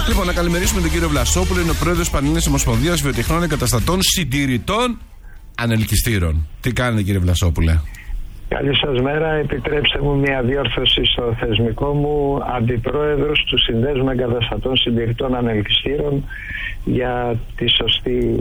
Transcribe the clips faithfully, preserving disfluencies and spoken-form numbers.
Λοιπόν, να καλημερίσουμε τον κύριο Βλασόπουλο, είναι ο πρόεδρος Πανελλήνιας Ομοσπονδίας Βιοτεχνών Εγκαταστατών Συντηρητών Ανελκυστήρων. Τι κάνετε, κύριε Βλασόπουλε? Καλή σας μέρα. Επιτρέψτε μου μια διόρθωση στο θεσμικό μου. Αντιπρόεδρος του Συνδέσμου Εγκαταστατών Συντηρητών Ανελκυστήρων για τη σωστή...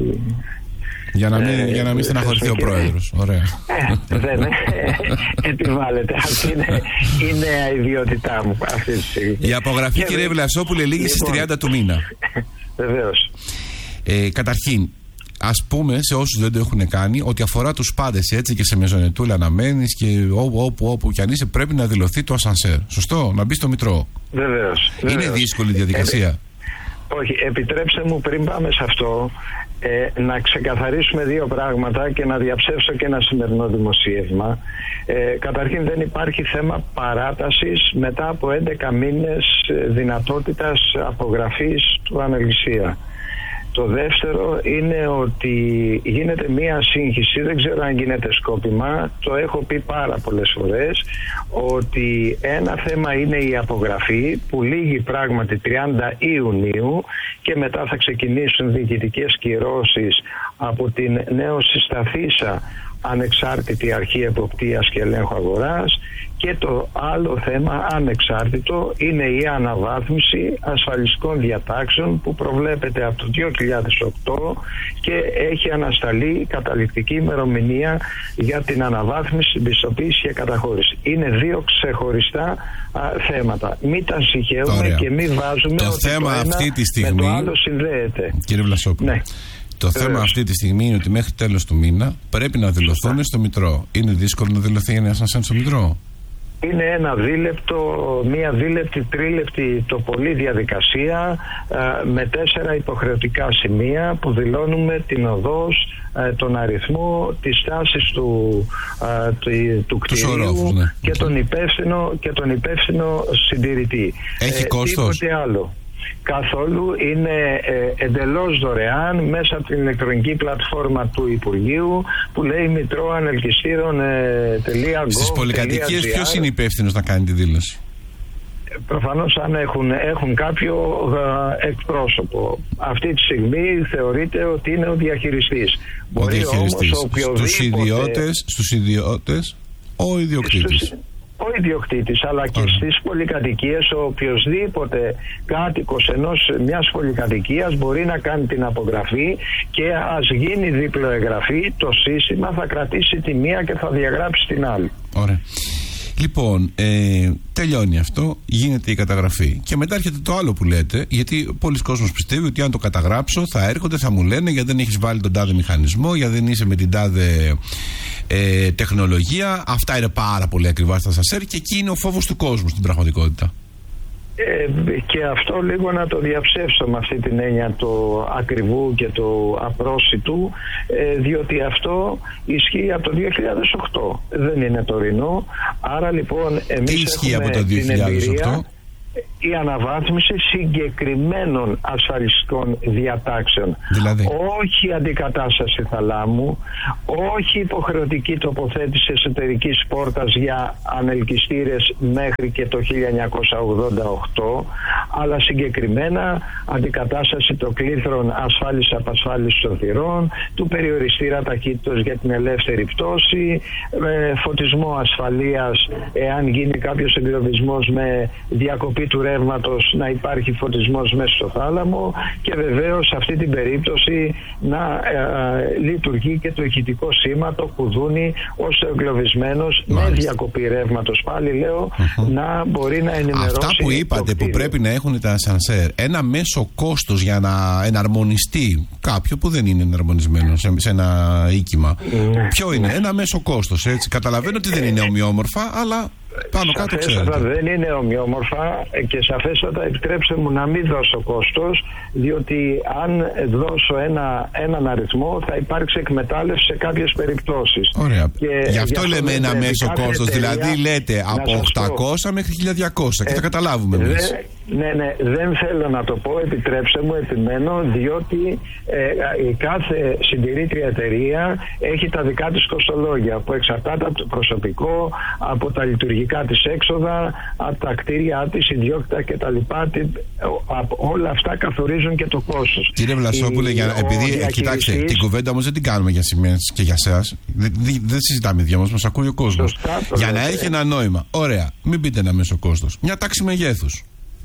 Για να μην, ε, για να μην στεναχωρηθεί ο πρόεδρος. Ωραία. Ε, δεν ε, επιβάλλεται. Αυτή είναι η νέα ιδιότητά μου αυτή τη στιγμή. Η απογραφή, κύριε Βλασόπουλε, λήγει στις τριάντα του μήνα. Βεβαίως. Ε, καταρχήν, ας πούμε σε όσους δεν το έχουν κάνει, ότι αφορά τους πάντες, έτσι, και σε μεζονετούλα να μένεις και όπου, όπου, όπου κι αν είσαι, πρέπει να δηλωθεί το ασανσέρ. Σωστό, να μπει στο Μητρό. Βεβαίως. Είναι δύσκολη διαδικασία. Ε, όχι, επιτρέψτε μου πριν πάμε σε αυτό ε, να ξεκαθαρίσουμε δύο πράγματα και να διαψεύσω και ένα σημερινό δημοσίευμα. Ε, καταρχήν, δεν υπάρχει θέμα παράτασης μετά από έντεκα μήνες δυνατότητας απογραφής του ανελκυσία. Το δεύτερο είναι ότι γίνεται μία σύγχυση, δεν ξέρω αν γίνεται σκόπιμα, το έχω πει πάρα πολλές φορές, ότι ένα θέμα είναι η απογραφή που λήγει πράγματι τριάντα Ιουνίου και μετά θα ξεκινήσουν διοικητικές κυρώσεις από την νέο συσταθήσα ανεξάρτητη αρχή εποπτείας και ελέγχου αγοράς, και το άλλο θέμα ανεξάρτητο είναι η αναβάθμιση ασφαλιστικών διατάξεων που προβλέπεται από το δύο χιλιάδες οκτώ και έχει ανασταλεί καταληκτική ημερομηνία για την αναβάθμιση, πιστοποίηση και καταχώρηση. Είναι δύο ξεχωριστά α, θέματα. Μην τα συγχαίουμε και μην βάζουμε το ότι θέμα το ένα αυτή τη στιγμή, με το άλλο συνδέεται. Κύριε Βλασόπουλο, ναι. Το Βεβαίως. θέμα αυτή τη στιγμή είναι ότι μέχρι τέλος του μήνα πρέπει να δηλωθούν στο Μητρό. Είναι δύσκολο να δηλωθεί ένα ασανσέρ στο Μητρό? Είναι ένα δίλεπτο, μία δίλεπτη, τρίλεπτη το πολύ διαδικασία α, με τέσσερα υποχρεωτικά σημεία που δηλώνουμε την οδός, α, τον αριθμό, τις τάσεις του, α, του, του κτηρίου ορόφους, ναι. και, τον υπεύθυνο, και τον υπεύθυνο συντηρητή. Έχει ε, κόστος? Τίποτε άλλο. Καθόλου, είναι ε, εντελώς δωρεάν μέσα από την ηλεκτρονική πλατφόρμα του Υπουργείου που λέει μητρό ανελκυστήρων τελεία γκοβ. Στις πολυκατοικίες ποιος είναι υπεύθυνος να κάνει τη δήλωση? Προφανώς αν έχουν, έχουν κάποιο ε, εκπρόσωπο. Αυτή τη στιγμή θεωρείται ότι είναι ο διαχειριστής. Ο Μπορεί διαχειριστής. Όμως, οποιοδήποτε... Στους ιδιώτες, στους ιδιώτες ο ιδιοκτήτης. Στους... ο ιδιοκτήτης, αλλά και Ωραία. στις πολυκατοικίες, ο οποιοσδήποτε κάτοικος ενός μιας πολυκατοικίας μπορεί να κάνει την απογραφή και ας γίνει διπλοεγγραφή, το σύστημα θα κρατήσει τη μία και θα διαγράψει την άλλη. Ωραία. Λοιπόν, ε, τελειώνει αυτό, γίνεται η καταγραφή και μετά έρχεται το άλλο που λέτε, γιατί πολλοί κόσμος πιστεύει ότι αν το καταγράψω θα έρχονται, θα μου λένε γιατί δεν έχεις βάλει τον τάδε μηχανισμό, γιατί δεν είσαι με την τάδε ε, τεχνολογία. Αυτά είναι πάρα πολύ ακριβά στα ασανσέρ και εκεί είναι ο φόβος του κόσμου στην πραγματικότητα. Ε, και αυτό λίγο να το διαψεύσω με αυτή την έννοια του ακριβού και του απρόσιτου, ε, διότι αυτό ισχύει από το δύο χιλιάδες οκτώ, δεν είναι τωρινό. Άρα λοιπόν εμείς Τι ισχύει έχουμε από το δύο χιλιάδες οκτώ? την εμπειρία, η αναβάθμιση συγκεκριμένων ασφαλιστικών διατάξεων. Δηλαδή? Όχι αντικατάσταση θαλάμου, όχι υποχρεωτική τοποθέτηση εσωτερικής πόρτας για ανελκυστήρες μέχρι και το χίλια εννιακόσια ογδόντα οκτώ, αλλά συγκεκριμένα αντικατάσταση των κλήθρων ασφάλισης απασφάλισης των θυρών, του περιοριστήρα ταχύτητος για την ελεύθερη πτώση, φωτισμό ασφαλείας εάν γίνει κάποιος εγκλωβισμός με διακοπή του ρεύματος, να υπάρχει φωτισμός μέσα στο θάλαμο, και βεβαίως σε αυτή την περίπτωση να ε, ε, λειτουργεί και το ηχητικό σήμα, το κουδούνι, ώστε ο εγκλωβισμένος με διακοπή ρεύματος, πάλι λέω, uh-huh. να μπορεί να ενημερώσει. Αυτά που είπατε που πρέπει να έχουν τα ασανσέρ, ένα μέσο κόστος για να εναρμονιστεί κάποιο που δεν είναι εναρμονισμένο σε, σε ένα οίκημα, mm. ποιο είναι? Ένα μέσο κόστος, έτσι. Καταλαβαίνω ότι δεν είναι ομοιόμορφα, αλλά πάνω κάτω σαφέστατα δεν είναι ομοιόμορφα, και σαφέστατα επιτρέψτε μου να μην δώσω κόστος, διότι αν δώσω ένα, έναν αριθμό θα υπάρξει εκμετάλλευση σε κάποιες περιπτώσεις. Ωραία. Και γι' αυτό λέμε ένα μέσο κόστος, δηλαδή λέτε από οκτακόσια μέχρι χίλια διακόσια και ε, θα καταλάβουμε εμείς. Ναι, ναι, δεν θέλω να το πω, επιτρέψτε μου, επιμένω, διότι ε, η κάθε συντηρήτρια εταιρεία έχει τα δικά της κοστολόγια που εξαρτάται από το προσωπικό, από τα λειτουργικά της έξοδα, από τα κτίρια της, ιδιόκτητα κτλ. Όλα αυτά καθορίζουν και το κόστος. Κύριε Βλασόπουλε, για, επειδή, κοιτάξτε, την κουβέντα όμως δεν την κάνουμε για σημαίνες και για εσάς. Δεν, δεν συζητάμε δύο μας, μας ακούει ο κόσμος. Σωστά, για να έχει ένα νόημα. Ωραία, μην πείτε ένα μέσο κόστος. Μια τάξη μεγέθους.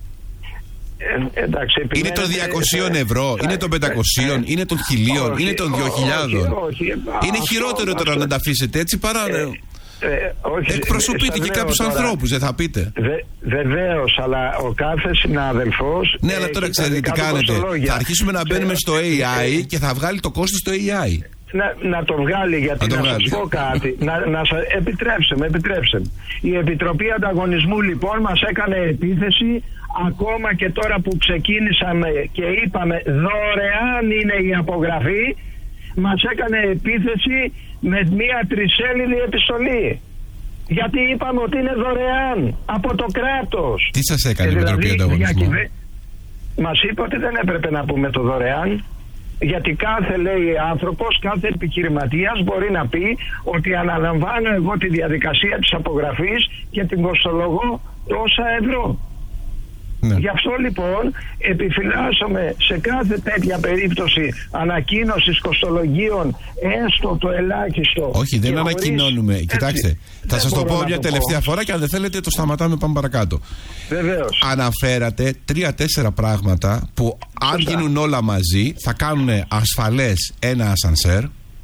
Ε, εντάξει, είναι των διακοσίων ευρώ, είναι των πεντακοσίων, είναι των χιλίων, είναι των δύο χιλιάδων. Είναι χειρότερο τώρα να τα αφήσετε έτσι παρά. Εκπροσωπείτε και κάποιους ανθρώπους, δεν θα πείτε. Βεβαίως, αλλά ο κάθε συνάδελφος. Ναι, αλλά τώρα ξέρετε τι κάνετε. Θα αρχίσουμε να μπαίνουμε στο έι άι και θα βγάλει το κόστος στο έι άι. Να, να το βγάλει, γιατί να, να σας πω κάτι. να, να σας, επιτρέψτε με, επιτρέψτε με. Η Επιτροπή Ανταγωνισμού λοιπόν μας έκανε επίθεση, ακόμα και τώρα που ξεκίνησαμε και είπαμε δωρεάν είναι η απογραφή, μας έκανε επίθεση με μία τρισέλιδη επιστολή. Γιατί είπαμε ότι είναι δωρεάν από το κράτος. Τι σας έκανε η Επιτροπή δηλαδή, Ανταγωνισμού? Μας είπε ότι δεν έπρεπε να πούμε το δωρεάν. Γιατί κάθε, λέει, άνθρωπος, κάθε επιχειρηματίας μπορεί να πει ότι αναλαμβάνω εγώ τη διαδικασία της απογραφής και την κοστολογώ τόσα ευρώ. Ναι. Γι' αυτό λοιπόν επιφυλάσσομαι σε κάθε τέτοια περίπτωση ανακοίνωσης κοστολογίων έστω το ελάχιστο. Όχι, δεν ανακοινώνουμε. Χωρίς... Κοιτάξτε, έτσι, θα σας το πω μια τελευταία πω. φορά και αν δεν θέλετε το σταματάμε, πάμε παρακάτω. Βεβαίως. Αναφέρατε τρία-τέσσερα πράγματα που αν Σωστά. γίνουν όλα μαζί θα κάνουν ασφαλές ένα ασανσέρ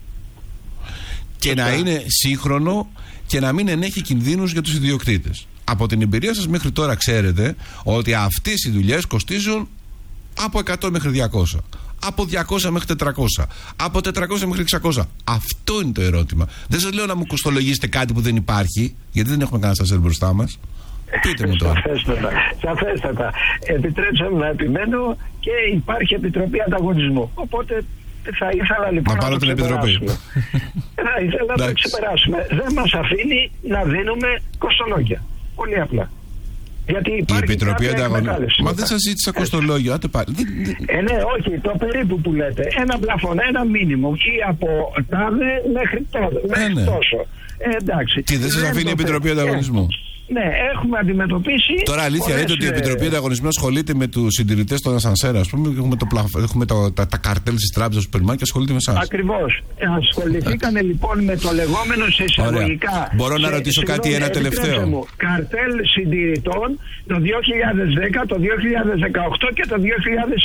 και Σωστά. να είναι σύγχρονο και να μην ενέχει κινδύνους για τους ιδιοκτήτες. Από την εμπειρία σας μέχρι τώρα ξέρετε ότι αυτές οι δουλειές κοστίζουν από εκατό μέχρι διακόσια, από διακόσια μέχρι τετρακόσια, από τετρακόσια μέχρι εξακόσια. Αυτό είναι το ερώτημα. Δεν σας λέω να μου κοστολογήσετε κάτι που δεν υπάρχει, γιατί δεν έχουμε κανένα ασανσέρ μπροστά μας. Πείτε μου τώρα. Σαφέστατα. Σαφέστατα. Επιτρέψτε μου να επιμένω και υπάρχει Επιτροπή Ανταγωνισμού. Οπότε θα ήθελα λοιπόν να, να το ξεπεράσουμε. θα ήθελα να το ξεπεράσουμε. Δεν μας αφήνει να δίνουμε κοστολόγια. Πολύ απλά. Γιατί η Επιτροπή Ανταγωνισμού. Μα δεν σας ζήτησα κοστολόγιο. Άτε πάλι. Ε, ναι, όχι, το περίπου που λέτε. Ένα πλαφόν, ένα μήνυμο. Ή από τάδε μέχρι τότε. Μέχρι ναι. τόσο. Ε, εντάξει. Τι δεν σας αφήνει η Επιτροπή Ανταγωνισμού? Ναι, έχουμε αντιμετωπίσει. Τώρα αλήθεια λέτε ότι η Επιτροπή Ανταγωνισμού ασχολείται με τους συντηρητές των ασανσέρ, ας πούμε. Έχουμε, το πλαφ... έχουμε το, τα, τα καρτέλ της τράπεζας του σούπερ μάρκετ και ασχολείται με εσάς. Ακριβώς. Ασχοληθήκανε λοιπόν με το λεγόμενο σε εισαγωγικά. Μπορώ να ρωτήσω σε, κάτι ένα τελευταίο? Μου, καρτέλ συντηρητών το δύο χιλιάδες δέκα, το δύο χιλιάδες δεκαοκτώ και το δύο χιλιάδες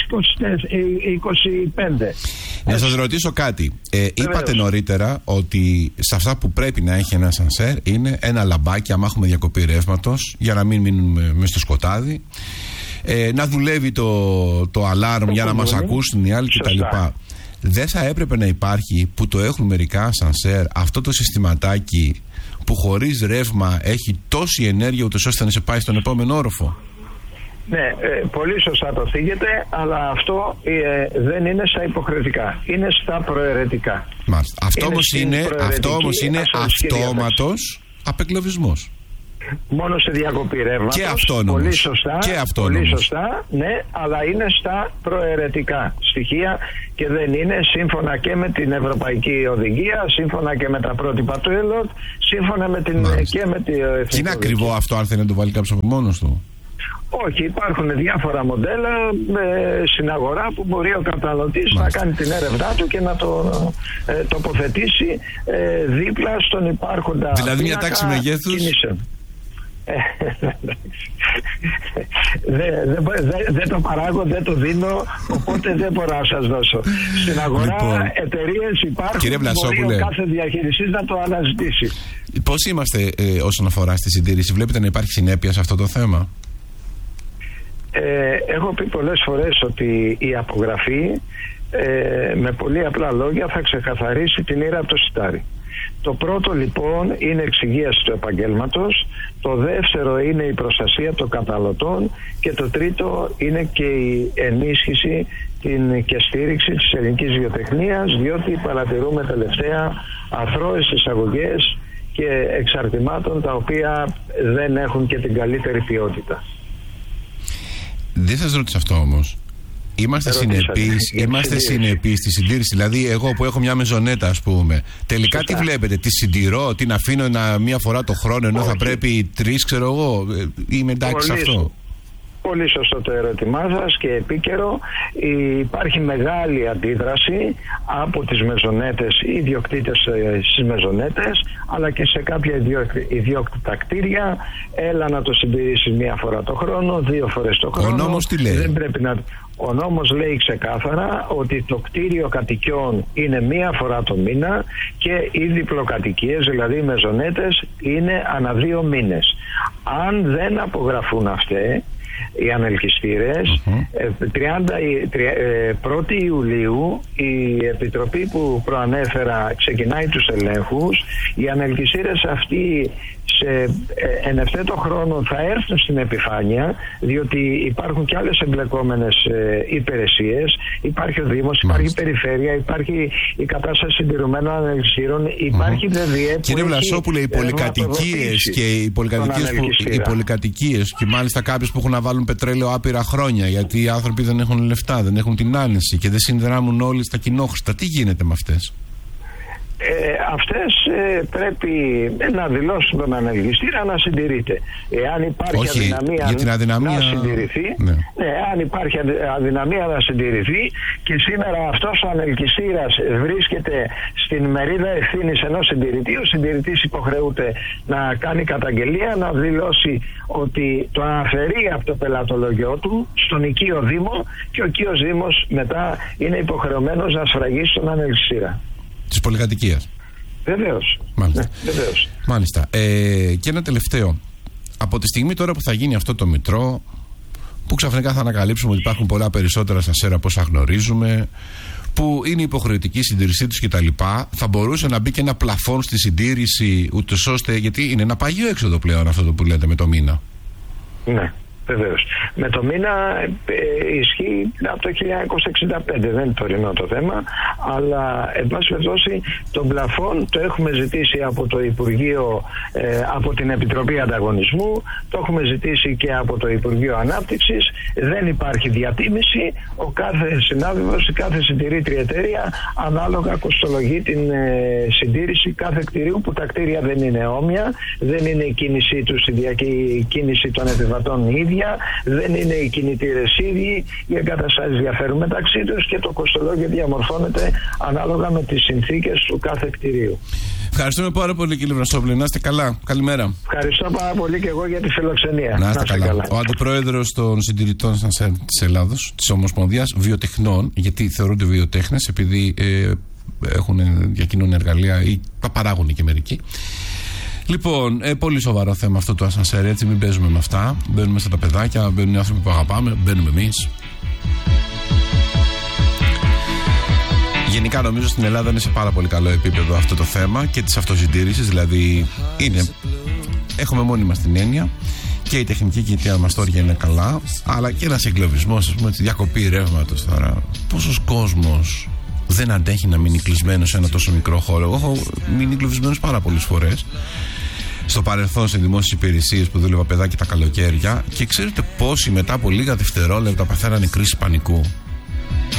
είκοσι πέντε. Να σας ρωτήσω κάτι. Ε, είπατε νωρίτερα ότι σε αυτά που πρέπει να έχει ένα ασανσέρ είναι ένα λαμπάκι, άμα έχουμε διακοπή ρεύματος, για να μην μείνουμε μέσα στο σκοτάδι. Ε, να δουλεύει το, το αλάρμ για να μας ακούσουν οι άλλοι κτλ. Δεν θα έπρεπε να υπάρχει, που το έχουν μερικά ασανσέρ, αυτό το συστηματάκι που χωρίς ρεύμα έχει τόση ενέργεια ούτως ώστε να σε πάει στον επόμενο όροφο? Ναι, ε, πολύ σωστά το θίγετε, αλλά αυτό ε, δεν είναι στα υποχρεωτικά, είναι στα προαιρετικά. Μάλιστα. Αυτό όμως είναι, αυτό όμως είναι αυτόματος απεκλωβισμός. Μόνο σε διακοπή ρεύματος. Και αυτόνομος. Πολύ σωστά, και αυτόνομος. πολύ σωστά, ναι, αλλά είναι στα προαιρετικά στοιχεία και δεν είναι σύμφωνα και με την Ευρωπαϊκή Οδηγία, σύμφωνα και με τα πρότυπα του ΕΛΟΤ, σύμφωνα με την, και με την Εθνική. Και είναι ακριβό αυτό αν θέλει να το βάλει κάποιος από μόνος του? Όχι, υπάρχουν διάφορα μοντέλα ε, στην αγορά που μπορεί ο καταναλωτής να κάνει την έρευνά του και να το ε, τοποθετήσει ε, δίπλα στον υπάρχοντα. Δηλαδή μια τάξη μεγέθους. Δεν δε, δε, δε το παράγω, δεν το δίνω, οπότε δεν μπορώ να σας δώσω. Στην αγορά λοιπόν, εταιρείες υπάρχουν, κύριε Βλασόπουλε, μπορεί ο κάθε διαχειριστής να το αναζητήσει. Πώς είμαστε ε, όσον αφορά στη συντήρηση? Βλέπετε να υπάρχει συνέπεια σε αυτό το θέμα? Ε, έχω πει πολλές φορές ότι η απογραφή ε, με πολύ απλά λόγια θα ξεκαθαρίσει την ήρα από το σιτάρι. Το πρώτο λοιπόν είναι εξυγίαση του επαγγέλματος, το δεύτερο είναι η προστασία των καταναλωτών και το τρίτο είναι και η ενίσχυση την και στήριξη της ελληνικής βιοτεχνίας, διότι παρατηρούμε τελευταία αθρώες εισαγωγές και εξαρτημάτων τα οποία δεν έχουν και την καλύτερη ποιότητα. Δεν σας ρώτησα αυτό όμως. Είμαστε συνεπείς, είμαστε συνεπείς στη συντήρηση. Δηλαδή, εγώ που έχω μια μεζονέτα, ας πούμε, τελικά Σωστά. τι βλέπετε, τη συντηρώ, την αφήνω ένα, μία φορά το χρόνο, ενώ Όχι. θα πρέπει τρεις, ξέρω εγώ, είμαι εντάξει σε αυτό. Πολύ σωστό το ερώτημά σας και επίκαιρο. Υπάρχει μεγάλη αντίδραση από τις μεζονέτες, οι ιδιοκτήτες στις μεζονέτες, αλλά και σε κάποια ιδιόκτητα κτίρια. Έλα να το συντηρήσεις μία φορά το χρόνο, δύο φορές το χρόνο. Ο νόμος τι λέει? Δεν πρέπει να... Ο νόμος λέει ξεκάθαρα ότι το κτίριο κατοικιών είναι μία φορά το μήνα και οι διπλοκατοικίες, δηλαδή οι μεζονέτες, είναι ανά δύο μήνες. Αν δεν απογραφούν αυτές οι ανελκυστήρες, uh-huh. τριάντα, πρώτη Ιουλίου η Επιτροπή που προανέφερα ξεκινάει τους ελέγχους. Οι ανελκυστήρες αυτοί σε εν ευθέτω χρόνο θα έρθουν στην επιφάνεια, διότι υπάρχουν και άλλες εμπλεκόμενες ε, υπηρεσίες. Υπάρχει ο Δήμος, υπάρχει Μάλιστα. η Περιφέρεια, υπάρχει η κατάσταση συντηρουμένων ανελκυστήρων, υπάρχει mm-hmm. ΔΕΔΙΕ. Κύριε Βλασόπουλε, οι πολυκατοικίες και οι πολυκατοικίες, που, οι πολυκατοικίες και μάλιστα κάποιες που έχουν να βάλουν πετρέλαιο άπειρα χρόνια, γιατί οι άνθρωποι δεν έχουν λεφτά, δεν έχουν την άνεση και δεν συνδράμουν όλοι στα κοινόχρηστα. Τι γίνεται με αυτές? Ε, αυτές ε, πρέπει να δηλώσουν τον ανελκυστήρα να συντηρείται. Εάν υπάρχει Όχι, αδυναμία, για την αδυναμία να συντηρηθεί, ναι. Ναι, αν υπάρχει αδυναμία να συντηρηθεί, και σήμερα αυτός ο ανελκυστήρας βρίσκεται στην μερίδα ευθύνης ενός συντηρητή. Ο συντηρητής υποχρεούται να κάνει καταγγελία, να δηλώσει ότι το αφαιρεί από το πελατολογιό του στον οικείο Δήμο, και ο οικείος Δήμος μετά είναι υποχρεωμένος να σφραγίσει τον ανελκυστήρα της πολυκατοικίας. Βεβαίως. Μάλιστα. Ναι, βεβαίως. Μάλιστα. Ε, και ένα τελευταίο. Από τη στιγμή τώρα που θα γίνει αυτό το μητρό, που ξαφνικά θα ανακαλύψουμε ότι υπάρχουν πολλά περισσότερα σανσέρ από όσα γνωρίζουμε, που είναι υποχρεωτική συντήρησή τους κτλ., θα μπορούσε να μπει και ένα πλαφόν στη συντήρηση, ούτως ώστε, γιατί είναι ένα παγιό έξοδο πλέον αυτό το που λέτε με το μήνα. Ναι. Βεβαίως. Με το μήνα ε, ισχύει από το χίλια εννιακόσια εξήντα πέντε, δεν είναι τωρινό το θέμα, αλλά εν πάση περιπτώσει τον πλαφόν το έχουμε ζητήσει από το Υπουργείο, ε, από την Επιτροπή Ανταγωνισμού, το έχουμε ζητήσει και από το Υπουργείο Ανάπτυξης. Δεν υπάρχει διατίμηση. Ο κάθε συνάδελφος, η κάθε συντηρήτρια εταιρεία ανάλογα κοστολογεί την ε, συντήρηση κάθε κτηρίου, που τα κτίρια δεν είναι όμοια, δεν είναι η κίνησή τους η κίνηση των επιβατών ίδια, δεν είναι οι κινητήρες ίδιοι, οι εγκαταστάσεις διαφέρουν μεταξύ τους και το κοστολόγιο διαμορφώνεται ανάλογα με τις συνθήκες του κάθε κτηρίου. Ευχαριστούμε πάρα πολύ, κύριε Βλασόπουλε. Να είστε καλά. Καλημέρα. Ευχαριστώ πάρα πολύ και εγώ για τη φιλοξενία. Να είστε καλά. καλά. Ο αντιπρόεδρος των συντηρητών σανσέρ της Ελλάδος, της Ομοσπονδίας Βιοτεχνών, γιατί θεωρούνται βιοτέχνες επειδή ε, έχουν, διακινούν εργαλεία ή τα παράγουν και μερικοί. Λοιπόν, ε, πολύ σοβαρό θέμα αυτό το ασανσέρ, έτσι μην παίζουμε με αυτά. Μπαίνουμε στα τα παιδάκια, μπαίνουν οι άνθρωποι που αγαπάμε, μπαίνουμε εμείς. Γενικά νομίζω στην Ελλάδα είναι σε πάρα πολύ καλό επίπεδο αυτό το θέμα και της αυτοσυντήρησης, δηλαδή είναι, έχουμε μόνοι μας την έννοια και η τεχνική κινητήρα μας τώρα είναι καλά, αλλά και ένας εγκλωβισμός, ας πούμε, διακοπή ρεύματος τώρα. Πόσος κόσμος δεν αντέχει να μείνει κλεισμένος σε ένα τόσο μικρό χώρο? Εγώ έχω μείνει κλεισμένος πάρα πολλές φορές στο παρελθόν σε δημόσιες υπηρεσίες που δούλευα παιδάκι τα καλοκαίρια, και ξέρετε πόσοι μετά από λίγα δευτερόλεπτα παθαίνανε κρίση πανικού?